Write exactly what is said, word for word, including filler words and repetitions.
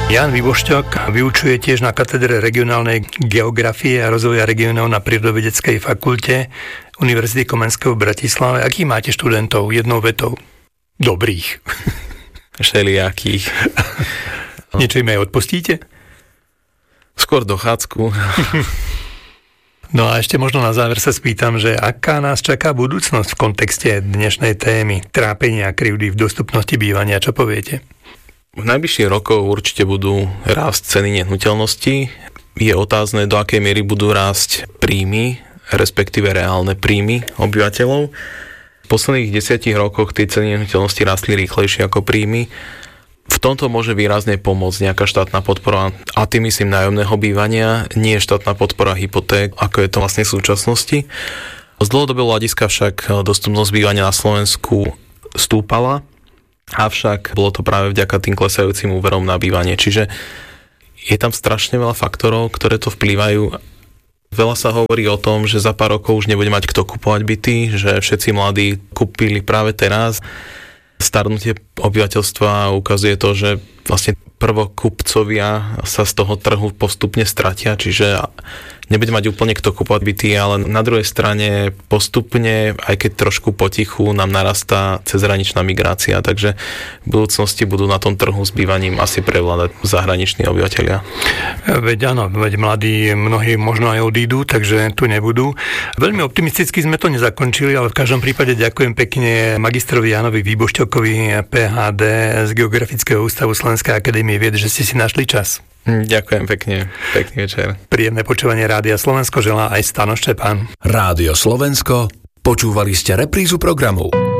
Jan Výbošťok vyučuje tiež na katedre regionálnej geografie a rozvoja regionov na Prírodovedeckej fakulte Univerzity Komenského v Bratislave. Aký máte študentov? Jednou vetou. Dobrých. Všelijakých. Niečo im aj odpustíte? Skôr dochádzku. No a ešte možno na záver sa spýtam, že aká nás čaká budúcnosť v kontexte dnešnej témy trápenia a krivdy v dostupnosti bývania? Čo poviete? V najbližších rokoch určite budú rásť ceny nehnuteľností. Je otázne, do akej miery budú rásť príjmy, respektíve reálne príjmy obyvateľov. V posledných desiatich rokoch tie ceny nehnuteľností rástli rýchlejšie ako príjmy. V tomto môže výrazne pomôcť nejaká štátna podpora, a tým myslím nájomného bývania, nie štátna podpora hypoték, ako je to vlastne v súčasnosti. Z dlhodobého hľadiska však dostupnosť bývania na Slovensku stúpala, avšak bolo to práve vďaka tým klesajúcim úverom na bývanie. Čiže je tam strašne veľa faktorov, ktoré to vplývajú. Veľa sa hovorí o tom, že za pár rokov už nebude mať kto kupovať byty, že všetci mladí kúpili práve teraz. Starnutie obyvateľstva ukazuje to, že vlastne prvokupcovia sa z toho trhu postupne stratia, čiže nebude mať úplne kto kúpovať byty, ale na druhej strane postupne, aj keď trošku potichu, nám narastá cezhraničná migrácia, takže v budúcnosti budú na tom trhu s bývaním asi prevládať zahraniční obyvateľia. Veď áno, veď mladí mnohí možno aj odídu, takže tu nebudú. Veľmi optimisticky sme to nezakončili, ale v každom prípade ďakujem pekne magistrovi Jánovi Výbošťokovi, PhD z Geografického ústavu Slovenskej akadémie vied, že ste si našli čas. Ďakujem pekne, pekný večer. Príjemné počúvanie Rádia Slovensko želá aj Stano Štepán. Rádio Slovensko, počúvali ste reprízu programu.